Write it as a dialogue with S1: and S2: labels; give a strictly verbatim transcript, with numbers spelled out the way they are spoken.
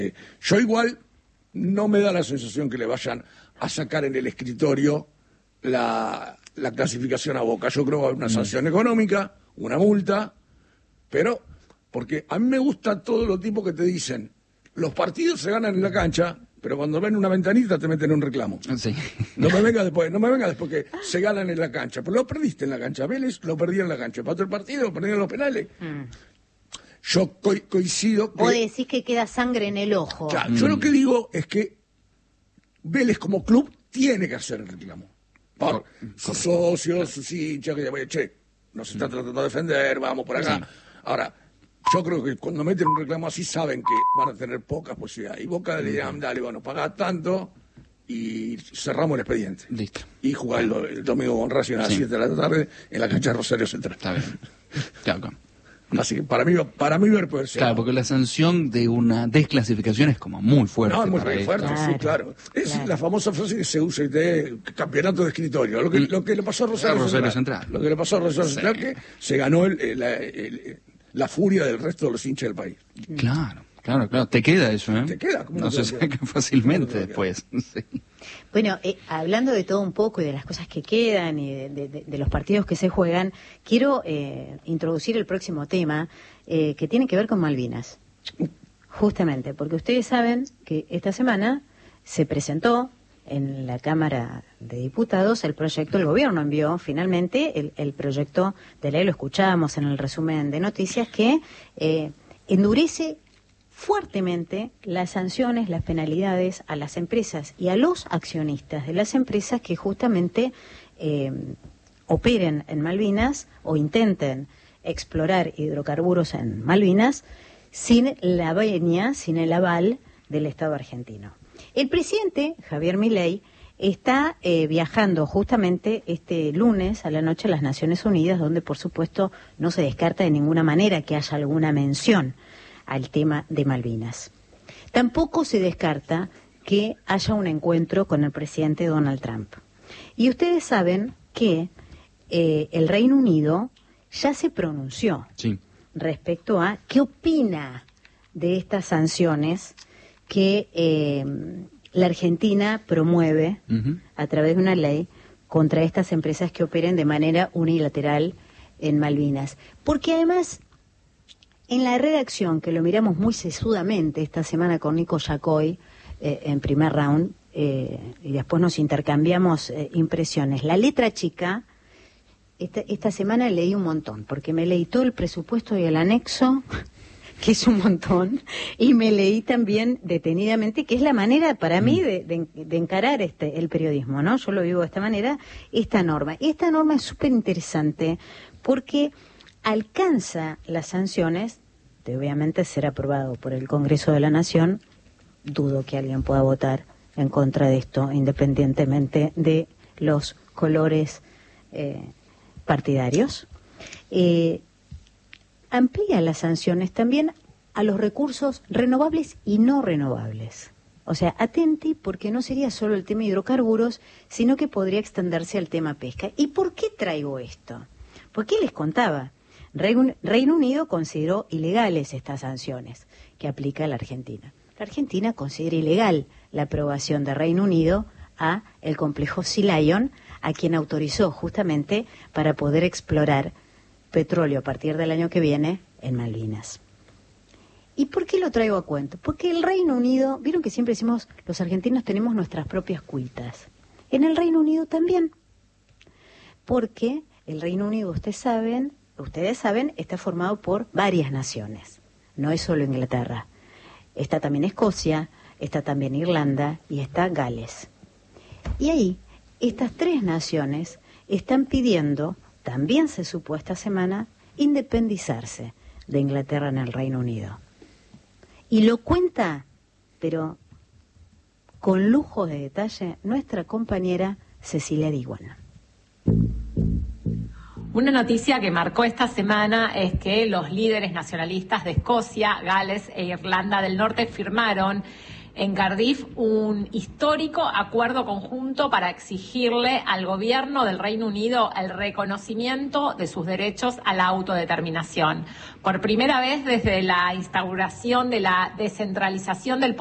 S1: Yo igual no me da la sensación que le vayan a sacar en el escritorio la, la clasificación a Boca. Yo creo que va a haber una sanción económica, una multa, pero porque a mí me gusta todos los tipos que te dicen, los partidos se ganan en la cancha, pero cuando ven una ventanita te meten un reclamo.
S2: Sí.
S1: No me venga después, no me venga después que se ganan en la cancha, pero lo perdiste en la cancha. Vélez lo perdió en la cancha, para otro partido lo perdieron en los penales. Mm. Yo co coincido que...
S3: Vos decís que queda sangre en el ojo.
S1: Claro, mm. Yo lo que digo es que Vélez como club tiene que hacer el reclamo. Por sus socios, sus hinchas, que che, nos está tratando de defender, vamos por acá. Sí. Ahora, yo creo que cuando meten un reclamo así saben que van a tener pocas posibilidades. Y Boca le dirán, dale, bueno, pagá tanto y cerramos el expediente.
S2: Listo.
S1: Y jugar el, el domingo con Racing a las siete sí. de la tarde en la cancha de Rosario Central.
S2: Está bien. Claro.
S1: Así que para mí, para mí ver puede ser.
S2: Claro, porque la sanción de una desclasificación es como muy fuerte.
S1: No, es muy
S2: para
S1: fuerte,
S3: claro,
S1: sí, claro. Es
S3: claro.
S1: la famosa frase que se usa de campeonato de escritorio. Lo que, mm. lo que le pasó a Rosario,
S2: Rosario
S1: Central,
S2: Central.
S1: Lo que le pasó a Rosario
S2: sí.
S1: Central, que se ganó el, el, el, el, la furia del resto de los hinchas del país.
S2: Claro, claro, claro. Te queda eso, ¿eh?
S1: Te queda. ¿Cómo
S2: no se saca fácilmente después. Sí.
S3: Bueno, eh, hablando de todo un poco y de las cosas que quedan y de, de, de los partidos que se juegan, quiero eh, introducir el próximo tema eh, que tiene que ver con Malvinas. Justamente, porque ustedes saben que esta semana se presentó en la Cámara de Diputados el proyecto, el gobierno envió finalmente el, el proyecto de ley, lo escuchábamos en el resumen de noticias, que eh, endurece fuertemente las sanciones, las penalidades a las empresas y a los accionistas de las empresas que justamente eh, operen en Malvinas o intenten explorar hidrocarburos en Malvinas sin la venia, sin el aval del Estado argentino. El presidente, Javier Milei, está eh, viajando justamente este lunes a la noche a las Naciones Unidas, donde por supuesto no se descarta de ninguna manera que haya alguna mención al tema de Malvinas. Tampoco se descarta que haya un encuentro con el presidente Donald Trump. Y ustedes saben que eh, el Reino Unido ya se pronunció
S2: sí.
S3: respecto a qué opina de estas sanciones que eh, la Argentina promueve uh-huh. a través de una ley contra estas empresas que operen de manera unilateral en Malvinas. Porque además, en la redacción, que lo miramos muy sesudamente esta semana con Nico Yacoy, eh, en primer round, eh, y después nos intercambiamos eh, impresiones. La letra chica, esta, esta semana leí un montón, porque me leí todo el presupuesto y el anexo, que es un montón, y me leí también detenidamente, que es la manera para mí de, de, de encarar este el periodismo, ¿no? Yo lo vivo de esta manera, esta norma. Esta norma es súper interesante porque alcanza las sanciones de obviamente ser aprobado por el Congreso de la Nación. Dudo que alguien pueda votar en contra de esto, independientemente de los colores eh, partidarios. Eh, amplía las sanciones también a los recursos renovables y no renovables. O sea, atenti, porque no sería solo el tema hidrocarburos, sino que podría extenderse al tema pesca. ¿Y por qué traigo esto? Porque les contaba, Reino Unido consideró ilegales estas sanciones que aplica la Argentina. La Argentina considera ilegal la aprobación de Reino Unido a el complejo Sea Lion, a quien autorizó justamente para poder explorar petróleo a partir del año que viene en Malvinas. ¿Y por qué lo traigo a cuento? Porque el Reino Unido, vieron que siempre decimos, los argentinos tenemos nuestras propias cuitas. En el Reino Unido también. Porque el Reino Unido, ustedes saben, ustedes saben, está formado por varias naciones. No es solo Inglaterra. Está también Escocia, está también Irlanda y está Gales. Y ahí, estas tres naciones están pidiendo, también se supo esta semana, independizarse de Inglaterra en el Reino Unido. Y lo cuenta, pero con lujo de detalle, nuestra compañera Cecilia Diwan.
S4: Una noticia que marcó esta semana es que los líderes nacionalistas de Escocia, Gales e Irlanda del Norte firmaron en Cardiff un histórico acuerdo conjunto para exigirle al gobierno del Reino Unido el reconocimiento de sus derechos a la autodeterminación. Por primera vez desde la instauración de la descentralización del